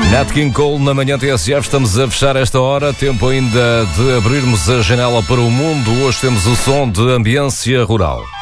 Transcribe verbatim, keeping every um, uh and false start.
Nat King Cole na manhã T S F, estamos a fechar esta hora, tempo ainda de abrirmos a janela para o mundo. Hoje temos o som de ambiência rural.